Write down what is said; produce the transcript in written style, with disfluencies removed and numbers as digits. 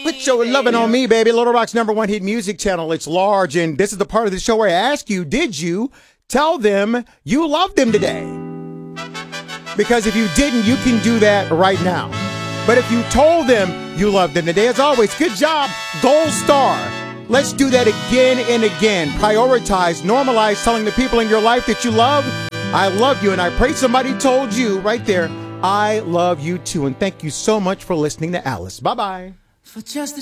Put your loving on me, baby. Little Rock's #1 hit music channel. It's large, and this is the part of the show where I ask you, did you tell them you love them today? Because if you didn't, you can do that right now. But if you told them you loved them today, as always, good job, gold star. Let's do that again and again. Prioritize, normalize telling the people in your life that you love. I love you, and I pray somebody told you right there, I love you too. And thank you so much for listening to Alice. Bye-bye. For just the